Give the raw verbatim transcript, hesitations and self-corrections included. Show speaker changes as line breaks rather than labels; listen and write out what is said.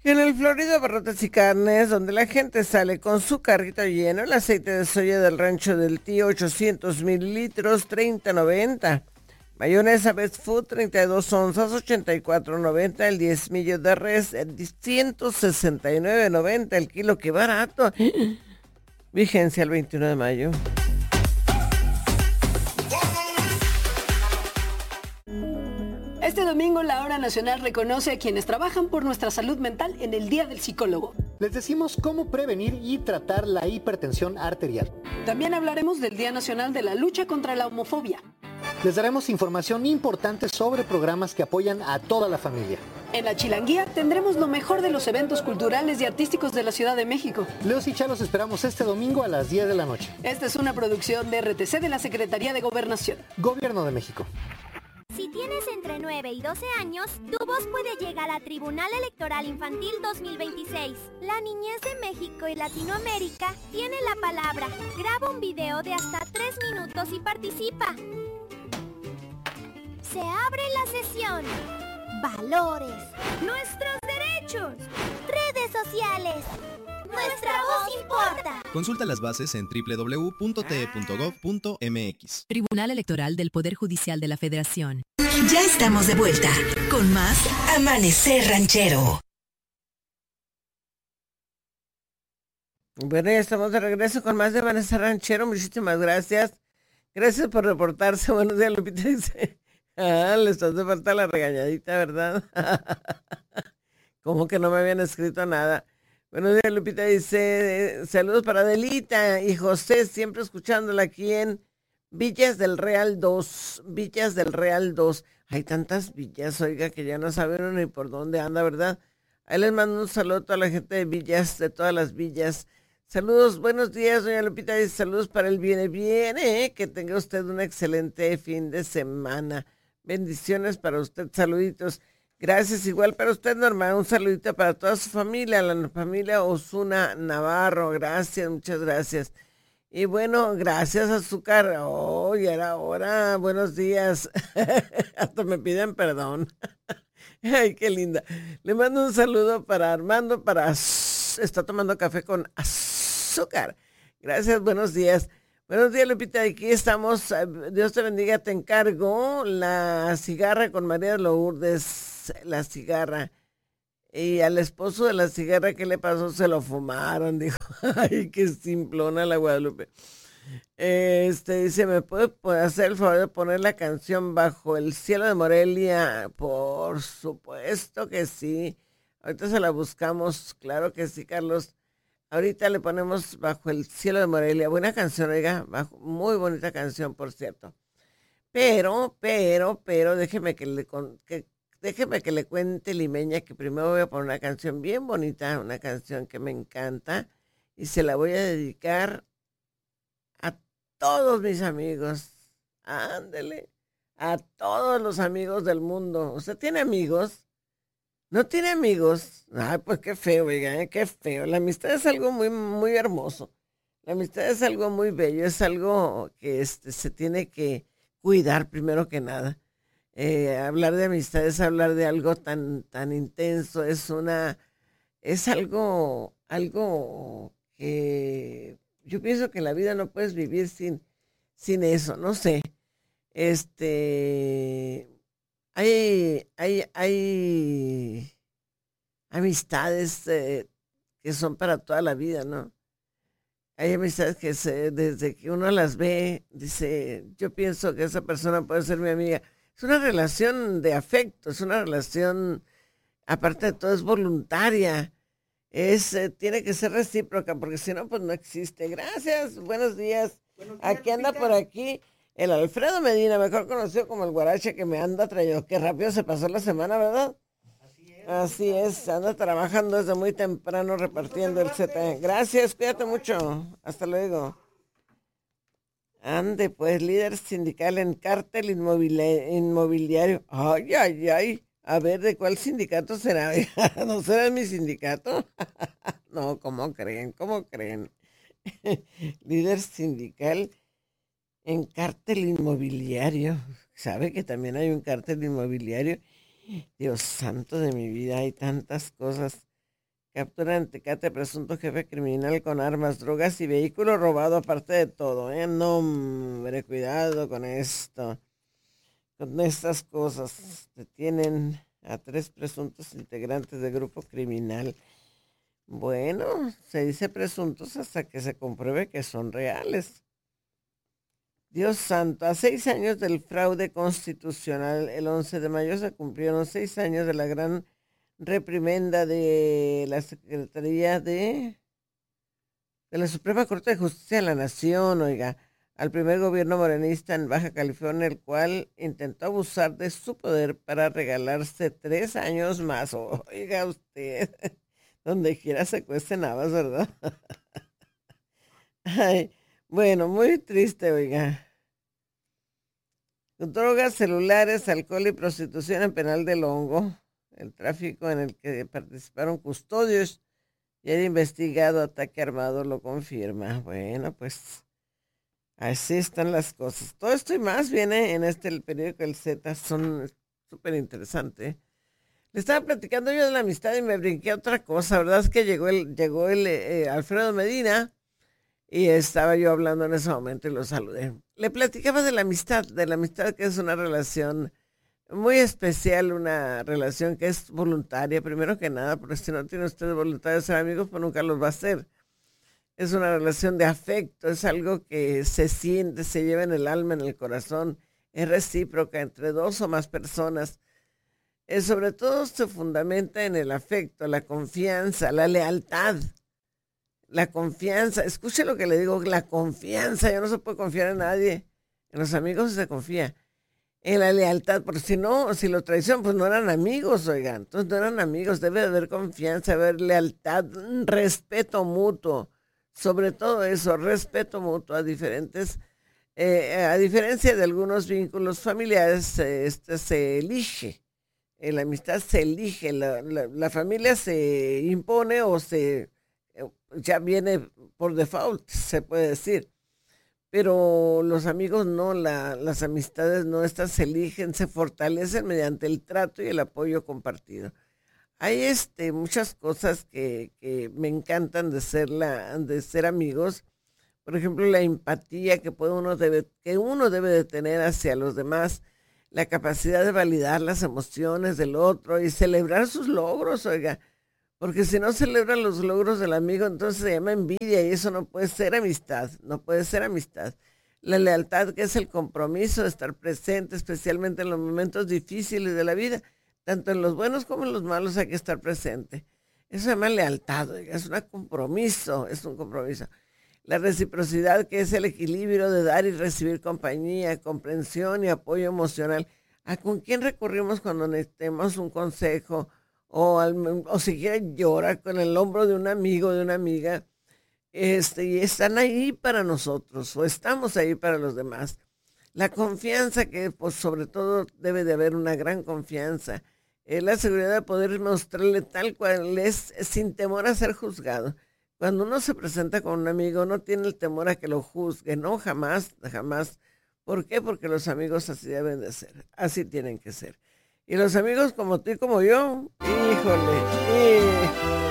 En el Florido Abarrotes y Carnes, donde la gente sale con su carrito lleno, el aceite de soya del Rancho del Tío, ochocientos mililitros, treinta noventa. Mayonesa Best Food, treinta y dos onzas, ochenta y cuatro noventa. El diezmillo de res, ciento sesenta y nueve noventa el kilo, qué barato. Vigencia el veintiuno de mayo.
Este domingo la Hora Nacional reconoce a quienes trabajan por nuestra salud mental en el Día del Psicólogo.
Les decimos cómo prevenir y tratar la hipertensión arterial.
También hablaremos del Día Nacional de la Lucha contra la Homofobia.
Les daremos información importante sobre programas que apoyan a toda la familia.
En la Chilanguía tendremos lo mejor de los eventos culturales y artísticos de la Ciudad de México.
Leos y Chá los esperamos este domingo a las diez de la noche.
Esta es una producción de R T C de la Secretaría de Gobernación.
Gobierno de México.
Si tienes entre nueve y doce años, tu voz puede llegar a Tribunal Electoral Infantil dos mil veintiséis. La niñez de México y Latinoamérica tiene la palabra. Graba un video de hasta tres minutos y participa. Se abre la sesión. Valores. Nuestros derechos. Redes sociales. Nuestra voz importa.
Consulta las bases en doble u doble u doble u punto t e punto gov punto m x.
Tribunal Electoral del Poder Judicial de la Federación.
Ya estamos de vuelta con más Amanecer Ranchero.
Bueno, ya estamos de regreso con más de Amanecer Ranchero. Muchísimas gracias. Gracias por reportarse. Buenos días, Lupita. Dice, ah, les hace falta la regañadita, ¿verdad? Como que no me habían escrito nada. Buenos días, Lupita. Dice, saludos para Adelita y José, siempre escuchándola aquí en Villas del Real dos. Villas del Real dos. Hay tantas villas, oiga, que ya no saben uno ni por dónde anda, ¿verdad? Ahí les mando un saludo a toda la gente de Villas, de todas las villas. Saludos, buenos días, doña Lupita. Dice, saludos para el Viene Viene, ¿eh? Que tenga usted un excelente fin de semana. Bendiciones para usted, saluditos. Gracias, igual para usted, Norma, un saludito para toda su familia, la familia Osuna Navarro, gracias, muchas gracias. Y bueno, gracias, Azúcar, oh, ya era hora, buenos días, hasta me piden perdón. Ay, qué linda. Le mando un saludo para Armando, para, está tomando café con azúcar. Gracias, buenos días. Buenos días, Lupita, aquí estamos, Dios te bendiga, te encargo la cigarra con María Lourdes. La cigarra, y al esposo de la cigarra, ¿qué le pasó? Se lo fumaron, dijo. Ay, qué simplona la Guadalupe. Este dice, ¿me puede hacer el favor de poner la canción Bajo el Cielo de Morelia? Por supuesto que sí. Ahorita se la buscamos, claro que sí, Carlos. Ahorita le ponemos Bajo el Cielo de Morelia. Buena canción, oiga, bajo, muy bonita canción, por cierto. Pero, pero, pero, déjeme que le con, que Déjeme que le cuente, Limeña, que primero voy a poner una canción bien bonita, una canción que me encanta, y se la voy a dedicar a todos mis amigos. Ándele, a todos los amigos del mundo. ¿Usted tiene amigos? ¿No tiene amigos? Ay, pues qué feo, oiga, ¿eh? Qué feo. La amistad es algo muy, muy hermoso. La amistad es algo muy bello, es algo que este, se tiene que cuidar primero que nada. Eh, hablar de amistad es hablar de algo tan, tan intenso, es una, es algo, algo que yo pienso que en la vida no puedes vivir sin, sin eso, no sé. Este, hay, hay, hay amistades eh, que son para toda la vida, ¿no? Hay amistades que se, desde que uno las ve, dice, yo pienso que esa persona puede ser mi amiga. Es una relación de afecto, es una relación, aparte de todo, es voluntaria, es, eh, tiene que ser recíproca, porque si no, pues no existe. Gracias, buenos días. Buenos días, aquí anda por aquí el Alfredo Medina, mejor conocido como el Guarache, que me anda trayendo. Qué rápido se pasó la semana, ¿verdad? Así es. Así es, anda trabajando desde muy temprano repartiendo el Z. Gracias, cuídate mucho. Hasta luego. Ande, pues, líder sindical en Cártel inmobili- Inmobiliario. Ay, ay, ay. A ver, ¿de cuál sindicato será? ¿No será mi sindicato? No, ¿cómo creen? ¿Cómo creen? Líder sindical en Cártel Inmobiliario. ¿Sabe que también hay un cártel inmobiliario? Dios santo de mi vida, hay tantas cosas. Captura en Tecate presunto jefe criminal con armas, drogas y vehículo robado aparte de todo, ¿eh? No, hombre, cuidado con esto. Con estas cosas. Detienen a tres presuntos integrantes del grupo criminal. Bueno, se dice presuntos hasta que se compruebe que son reales. Dios santo, a seis años del fraude constitucional, el once de mayo se cumplieron seis años de la gran reprimenda de la Secretaría de, de la Suprema Corte de Justicia de la Nación, oiga, al primer gobierno morenista en Baja California, el cual intentó abusar de su poder para regalarse tres años más. Oiga usted, donde quiera se cuecen habas, ¿verdad? Ay, bueno, muy triste, oiga. Drogas, celulares, alcohol y prostitución en Penal del Hongo. El tráfico en el que participaron custodios y el investigado ataque armado lo confirma. Bueno, pues así están las cosas. Todo esto y más viene en este el periódico El Z. Son súper interesantes. Le estaba platicando yo de la amistad y me brinqué a otra cosa. ¿Verdad? Es que llegó el, llegó el eh, Alfredo Medina y estaba yo hablando en ese momento y lo saludé. Le platicaba de la amistad, de la amistad que es una relación muy especial, una relación que es voluntaria, primero que nada, porque si no tiene usted voluntad de ser amigos, pues nunca los va a hacer. Es una relación de afecto, es algo que se siente, se lleva en el alma, en el corazón, es recíproca entre dos o más personas. Eh, sobre todo se fundamenta en el afecto, la confianza, la lealtad. La confianza, escuche lo que le digo, la confianza, ya no se puede confiar en nadie, en los amigos se confía. En la lealtad, porque si no, si lo traicionan, pues no eran amigos, oigan, entonces no eran amigos, debe de haber confianza, haber lealtad, respeto mutuo, sobre todo eso, respeto mutuo a diferentes, eh, a diferencia de algunos vínculos familiares, eh, este se elige, eh, la amistad se elige, la, la, la familia se impone o se, eh, ya viene por default, se puede decir. Pero los amigos no, la, las amistades no, estas se eligen, se fortalecen mediante el trato y el apoyo compartido. Hay este, muchas cosas que, que me encantan de ser, la, de ser amigos. Por ejemplo, la empatía que, puede uno debe, que uno debe de tener hacia los demás, la capacidad de validar las emociones del otro y celebrar sus logros, oiga. Porque si no celebran los logros del amigo, entonces se llama envidia y eso no puede ser amistad, no puede ser amistad. La lealtad, que es el compromiso de estar presente, especialmente en los momentos difíciles de la vida, tanto en los buenos como en los malos hay que estar presente. Eso se llama lealtad, oiga, es un compromiso, es un compromiso. La reciprocidad, que es el equilibrio de dar y recibir compañía, comprensión y apoyo emocional. ¿A con quién recurrimos cuando necesitemos un consejo? O, al, o si quieren llorar con el hombro de un amigo, de una amiga, este, y están ahí para nosotros, o estamos ahí para los demás. La confianza, que pues, sobre todo debe de haber una gran confianza, eh, la seguridad de poder mostrarle tal cual es, sin temor a ser juzgado. Cuando uno se presenta con un amigo, no tiene el temor a que lo juzgue, no, jamás, jamás. ¿Por qué? Porque los amigos así deben de ser, así tienen que ser. Y los amigos como tú y como yo, híjole, eh,